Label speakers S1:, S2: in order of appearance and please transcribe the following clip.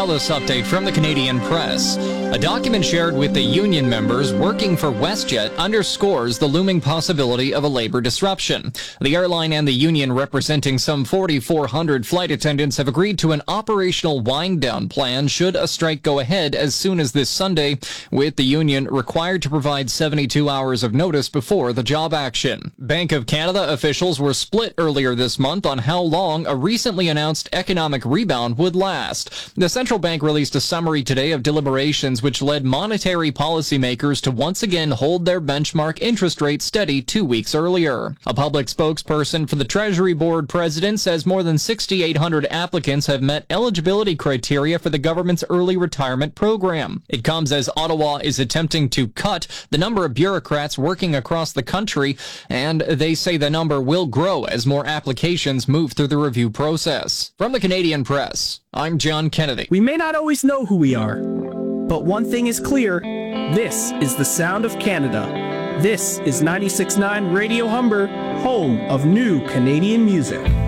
S1: Now this update from the Canadian Press. A document shared with the union members working for WestJet underscores the looming possibility of a labor disruption. The airline and the union, representing some 4,400 flight attendants, have agreed to an operational wind-down plan should a strike go ahead as soon as this Sunday, with the union required to provide 72 hours of notice before the job action. Bank of Canada officials were split earlier this month on how long a recently announced economic rebound would last. The central bank released a summary today of deliberations which led monetary policymakers to once again hold their benchmark interest rate steady 2 weeks earlier. A public spokesperson for the Treasury Board president says more than 6,800 applicants have met eligibility criteria for the government's early retirement program. It comes as Ottawa is attempting to cut the number of bureaucrats working across the country, and they say the number will grow as more applications move through the review process. From the Canadian Press, I'm John Kennedy.
S2: We may not always know who we are, but one thing is clear. This is the sound of Canada. This is 96.9 Radio Humber, home of new Canadian music.